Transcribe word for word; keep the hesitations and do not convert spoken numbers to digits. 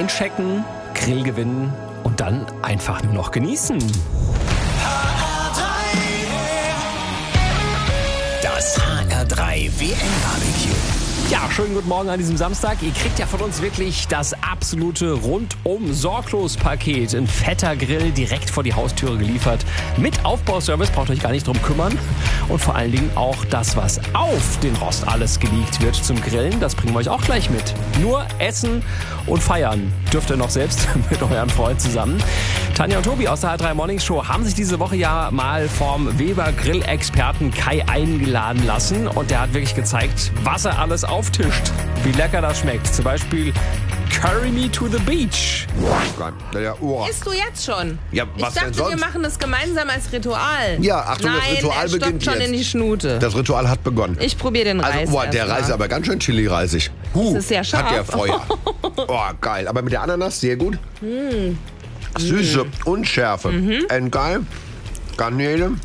einchecken, Grill gewinnen und dann einfach nur noch genießen. Das H R drei W M-Barbecue. Ja, schönen guten Morgen an diesem Samstag. Ihr kriegt ja von uns wirklich das absolute Rundum-Sorglos-Paket. Ein fetter Grill direkt vor die Haustüre geliefert. Mit Aufbauservice, braucht euch gar nicht drum kümmern. Und vor allen Dingen auch das, was auf den Rost alles gelegt wird zum Grillen, das bringen wir euch auch gleich mit. Nur essen und feiern dürft ihr noch selbst mit euren Freunden zusammen. Tanja und Tobi aus der H R drei Morning Show haben sich diese Woche ja mal vom Weber-Grill-Experten Kai eingeladen lassen. Und der hat wirklich gezeigt, was er alles auftischt. Wie lecker das schmeckt. Zum Beispiel Curry Me to the Beach. Ja, oh. Isst du jetzt schon? Ja, was ich dachte, denn sonst? wir machen das gemeinsam als Ritual. Ja, Achtung, Nein, das Ritual er stoppt beginnt schon jetzt. in die Schnute. Das Ritual hat begonnen. Ich probiere den Reis. Also, boah, der erst Reis ist mal. aber ganz schön chili-reisig. Huh, Das ist sehr scharf. Hat der Feuer. Oh, geil. Aber mit der Ananas sehr gut. Süße und Schärfe. Mhm. Endgeil. Garnele.